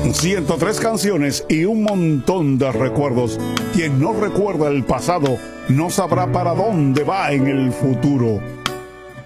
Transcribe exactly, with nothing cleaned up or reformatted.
ciento tres canciones y un montón de recuerdos. Quien no recuerda el pasado no sabrá para dónde va en el futuro.